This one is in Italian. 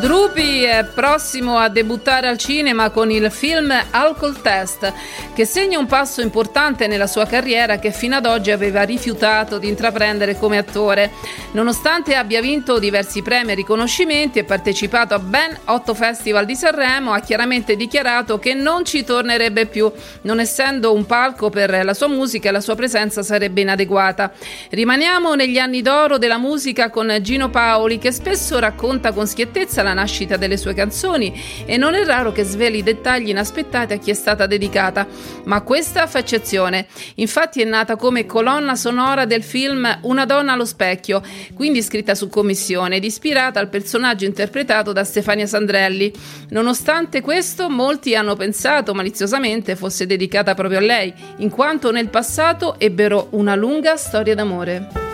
Drupi è prossimo a debuttare al cinema con il film Alcool Test, che segna un passo importante nella sua carriera che fino ad oggi aveva rifiutato di intraprendere come attore. Nonostante abbia vinto diversi premi e riconoscimenti e partecipato a ben 8 festival di Sanremo, ha chiaramente dichiarato che non ci tornerebbe più, non essendo un palco per la sua musica e la sua presenza sarebbe inadeguata. Rimaniamo negli anni d'oro della musica con Gino Paoli, che spesso racconta con schiettezza la nascita delle sue canzoni e non è raro che sveli dettagli inaspettati a chi è stata dedicata, ma questa fa eccezione. Infatti è nata come colonna sonora del film Una donna allo specchio, quindi scritta su commissione ed ispirata al personaggio interpretato da Stefania Sandrelli. Nonostante questo, molti hanno pensato maliziosamente fosse dedicata proprio a lei, in quanto nel passato ebbero una lunga storia d'amore.